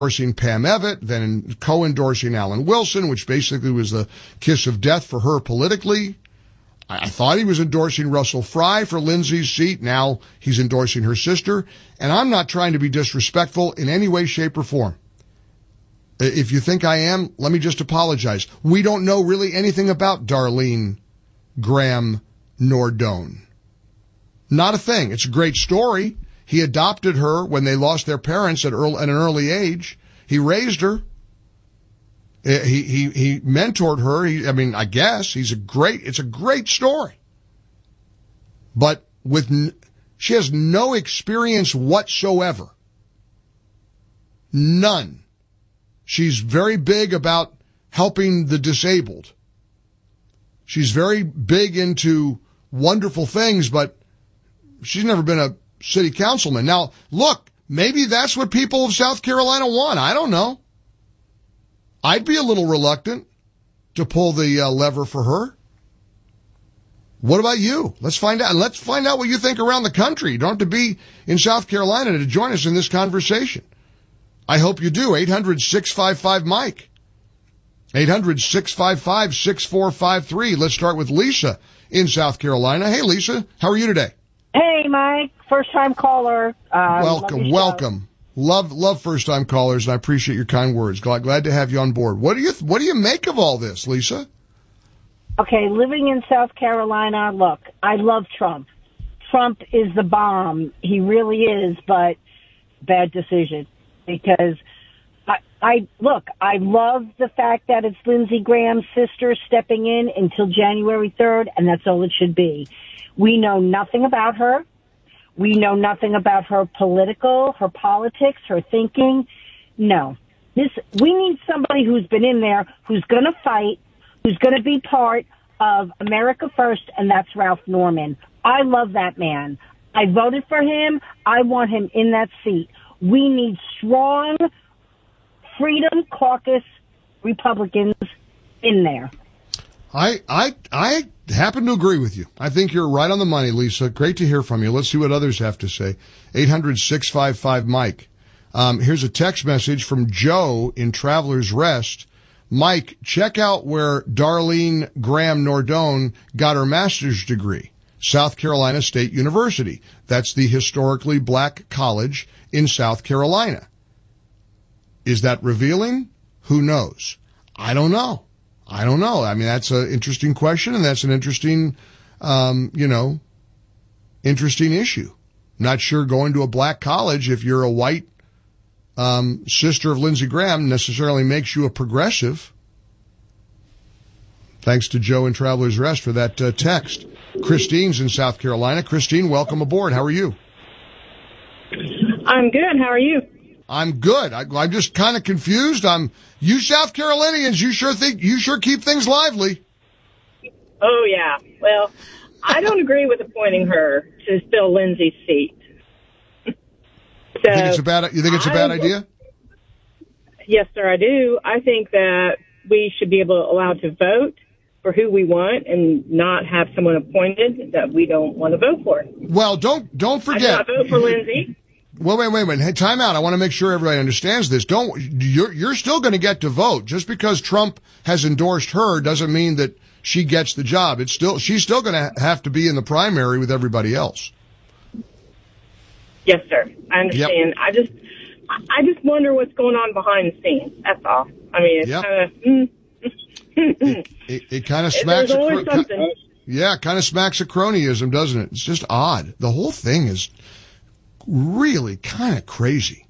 endorsing Pam Evett, then co-endorsing Alan Wilson, which basically was the kiss of death for her politically. I thought he was endorsing Russell Fry for Lindsay's seat. Now he's endorsing her sister. And I'm not trying to be disrespectful in any way, shape, or form. If you think I am, let me just apologize. We don't know really anything about Darlene Graham Nordone. Not a thing. It's a great story. He adopted her when they lost their parents at an early age. He raised her. He mentored her. I guess it's a great story. But she has no experience whatsoever. None. She's very big about helping the disabled. She's very big into wonderful things, but she's never been a city councilman. Now, look, maybe that's what people of South Carolina want. I don't know. I'd be a little reluctant to pull the lever for her. What about you? Let's find out. And let's find out what you think around the country. You don't have to be in South Carolina to join us in this conversation. I hope you do. 800-655-MIKE. 800-655-6453. Let's start with Lisa in South Carolina. Hey, Lisa. How are you today? Hey, Mike. First-time caller. Welcome. Love first-time callers, and I appreciate your kind words. Glad to have you on board. What do you make of all this, Lisa? Okay, living in South Carolina, look, I love Trump. Trump is the bomb. He really is, but bad decision. Because I love the fact that it's Lindsey Graham's sister stepping in until January 3rd, and that's all it should be. We know nothing about her. We know nothing about her politics, her thinking. No. We need somebody who's been in there, who's going to fight, who's going to be part of America First, and that's Ralph Norman. I love that man. I voted for him. I want him in that seat. We need strong Freedom Caucus Republicans in there. I happen to agree with you. I think you're right on the money, Lisa. Great to hear from you. Let's see what others have to say. 800-655-MIKE. Here's a text message from Joe in Travelers Rest. Mike, check out where Darlene Graham Nordone got her master's degree. South Carolina State University. That's the historically black college in South Carolina. Is that revealing? Who knows? I don't know. I mean, that's an interesting question, and that's an interesting, interesting issue. Not sure going to a black college, if you're a white sister of Lindsey Graham, necessarily makes you a progressive. Thanks to Joe in Travelers Rest for that text. Christine's in South Carolina. Christine, welcome aboard. How are you? I'm good. How are you? I'm good. I'm just kind of confused. You South Carolinians, you sure keep things lively. Oh, yeah. Well, I don't agree with appointing her to fill Lindsay's seat. You think it's a bad idea? Yes, sir, I do. I think that we should be allowed to vote for who we want and not have someone appointed that we don't want to vote for. Well, don't forget. I do not vote for Lindsay. Well, wait. Hey, time out. I want to make sure everybody understands this. You're still going to get to vote. Just because Trump has endorsed her doesn't mean that she gets the job. She's still going to have to be in the primary with everybody else. Yes, sir. I understand. Yep. I just wonder what's going on behind the scenes. That's all. I mean, it's kind of. It kind of smacks. There's always something. Yeah, kind of smacks of cronyism, doesn't it? It's just odd. The whole thing is really kind of crazy.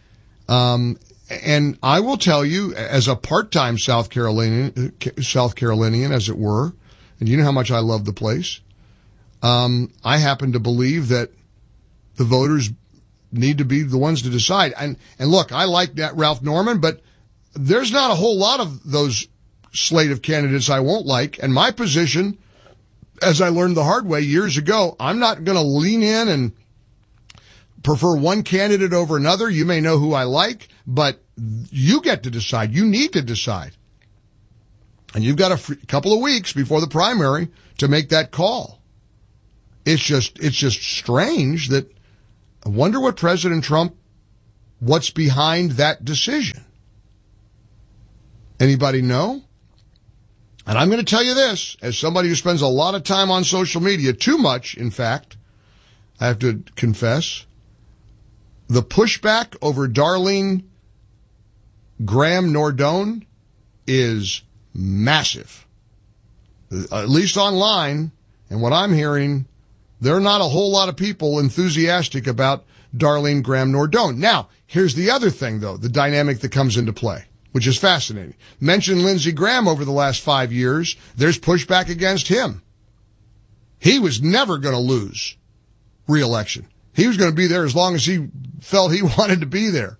And I will tell you, as a part-time South Carolinian, as it were, and you know how much I love the place, I happen to believe that the voters need to be the ones to decide. And look, I like that Ralph Norman, but there's not a whole lot of those slate of candidates I won't like. And my position, as I learned the hard way years ago, I'm not going to lean in and prefer one candidate over another. You may know who I like, but you get to decide. You need to decide. And you've got a couple of weeks before the primary to make that call. It's just strange that I wonder what President Trump What's behind that decision? Anybody know? And I'm going to tell you this, as somebody who spends a lot of time on social media, too much, in fact, I have to confess, the pushback over Darlene Graham Nordone is massive. At least online, and what I'm hearing, there are not a whole lot of people enthusiastic about Darlene Graham Nordone. Now, here's the other thing, though, the dynamic that comes into play, which is fascinating. Mention Lindsey Graham over the last 5 years, there's pushback against him. He was never going to lose re-election. He was going to be there as long as he felt he wanted to be there,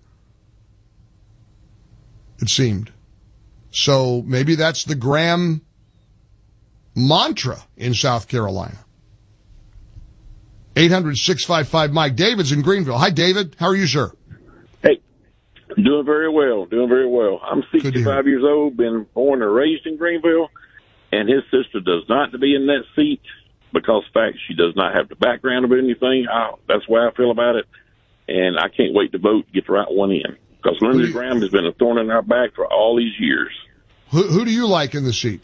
it seemed. So maybe that's the Graham mantra in South Carolina. 800-655-Mike. David's in Greenville. Hi, David. How are you, sir? Hey, doing very well. I'm 65 years old, been born and raised in Greenville, and his sister does not to be in that seat because, in fact, she does not have the background of anything. That's the way I feel about it, and I can't wait to vote to get the right one in because Lindsey Graham has been a thorn in our back for all these years. Who do you like in the seat?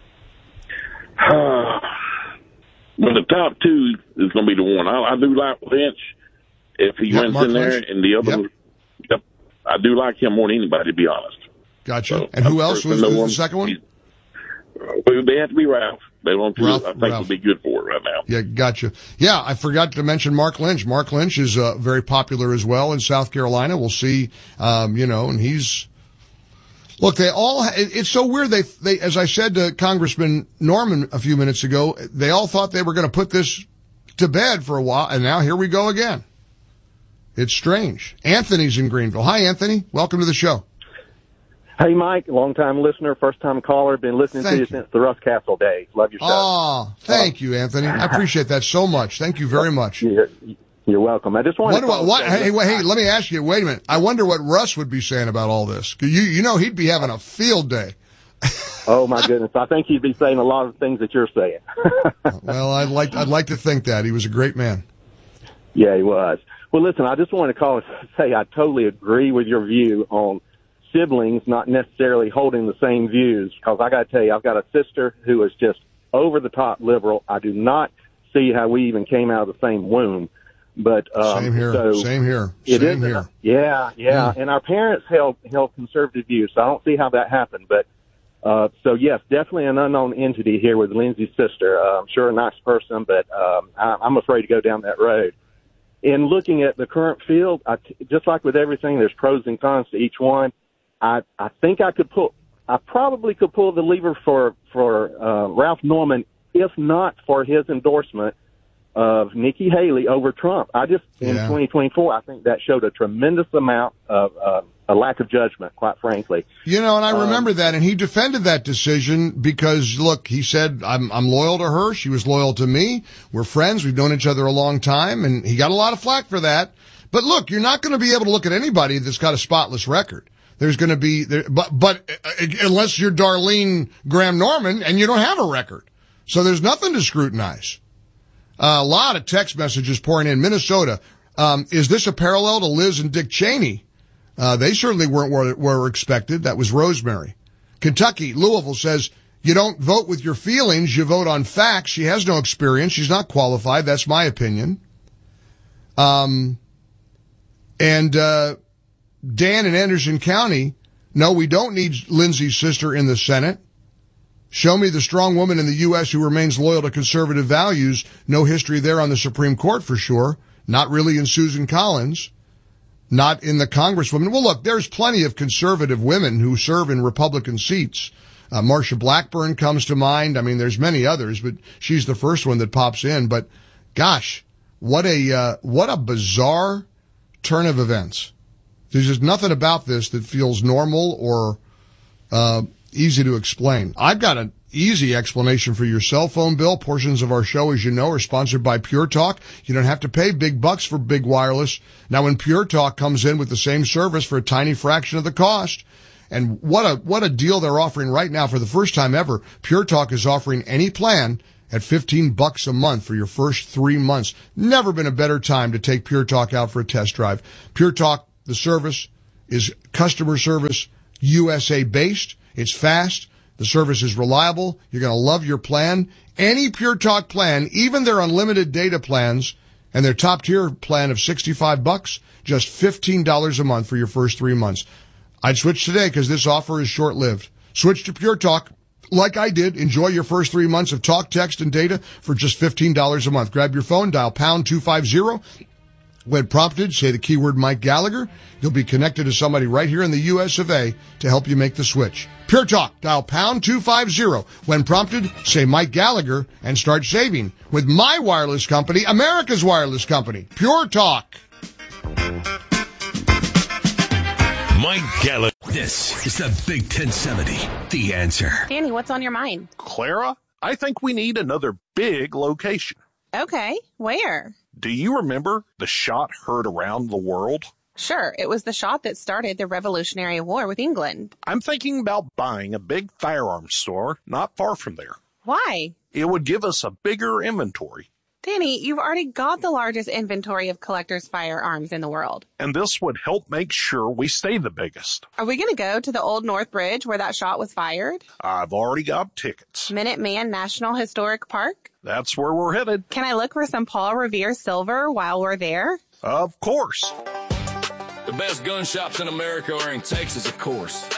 Well, the top two is going to be the one. I do like Lynch if he wins in there, Lynch. And the other, yep, I do like him more than anybody, to be honest. Gotcha. So, and who else was the second one? They have to be Ralph. They want to. I think Ralph would be good for it right now. Yeah, gotcha. Yeah, I forgot to mention Mark Lynch. Mark Lynch is very popular as well in South Carolina. We'll see, and he's. Look, it's so weird. They, as I said to Congressman Norman a few minutes ago, they all thought they were going to put this to bed for a while, and now here we go again. It's strange. Anthony's in Greenville. Hi, Anthony. Welcome to the show. Hey, Mike, long-time listener, first-time caller. Been listening to you since the Russ Castle days. Love your show. Oh, thank you, Anthony. I appreciate that so much. Thank you very much. You're welcome. I just wanted hey, let me ask you, wait a minute. I wonder what Russ would be saying about all this. You know he'd be having a field day. Oh, my goodness. I think he'd be saying a lot of things that you're saying. Well, I'd like to think that. He was a great man. Yeah, he was. Well, listen, I just wanted to call and say I totally agree with your view on siblings not necessarily holding the same views, because I got to tell you, I've got a sister who is just over-the-top liberal. I do not see how we even came out of the same womb. But same here. Yeah. And our parents held conservative views, so I don't see how that happened. But so yes, definitely an unknown entity here with Lindsey's sister. I'm sure a nice person, but I'm afraid to go down that road. In looking at the current field, just like with everything, there's pros and cons to each one. I think I probably could pull the lever for Ralph Norman, if not for his endorsement of Nikki Haley over Trump. In 2024, I think that showed a tremendous amount of a lack of judgment, quite frankly. And I remember that, and he defended that decision because, look, he said, I'm loyal to her. She was loyal to me. We're friends. We've known each other a long time, and he got a lot of flack for that. But look, you're not going to be able to look at anybody that's got a spotless record. There's going to be, but unless you're Darlene Graham Norman and you don't have a record. So there's nothing to scrutinize. A lot of text messages pouring in. Minnesota, is this a parallel to Liz and Dick Cheney? They certainly weren't what were expected. That was Rosemary. Kentucky, Louisville says, you don't vote with your feelings, you vote on facts. She has no experience. She's not qualified. That's my opinion. Dan in Anderson County, no, we don't need Lindsey's sister in the Senate. Show me the strong woman in the U.S. who remains loyal to conservative values. No history there on the Supreme Court for sure. Not really in Susan Collins. Not in the Congresswoman. Well, look, there's plenty of conservative women who serve in Republican seats. Marsha Blackburn comes to mind. I mean, there's many others, but she's the first one that pops in. But gosh, what a bizarre turn of events. There's just nothing about this that feels normal or easy to explain. I've got an easy explanation for your cell phone bill. Portions of our show, as you know, are sponsored by Pure Talk. You don't have to pay big bucks for big wireless. Now, when Pure Talk comes in with the same service for a tiny fraction of the cost, and what a deal they're offering right now for the first time ever, Pure Talk is offering any plan at $15 a month for your first 3 months. Never been a better time to take Pure Talk out for a test drive. Pure Talk the service is customer service USA based. It's fast. The service is reliable. You're going to love your plan. Any Pure Talk plan, even their unlimited data plans and their top tier plan of $65, just $15 a month for your first 3 months. I'd switch today because this offer is short-lived. Switch to Pure Talk like I did. Enjoy your first 3 months of talk, text, and data for just $15 a month. Grab your phone, dial pound 250. When prompted, say the keyword Mike Gallagher. You'll be connected to somebody right here in the U.S. of A. to help you make the switch. Pure Talk, dial pound 250. When prompted, say Mike Gallagher and start saving with my wireless company, America's wireless company, Pure Talk. Mike Gallagher. This is the Big 1070, The Answer. Danny, what's on your mind? Clara, I think we need another big location. Okay, where? Do you remember the shot heard around the world? Sure, it was the shot that started the Revolutionary War with England. I'm thinking about buying a big firearms store not far from there. Why? It would give us a bigger inventory. Danny, you've already got the largest inventory of collectors' firearms in the world. And this would help make sure we stay the biggest. Are we going to go to the Old North Bridge where that shot was fired? I've already got tickets. Minuteman National Historic Park? That's where we're headed. Can I look for some Paul Revere silver while we're there? Of course. The best gun shops in America are in Texas, of course.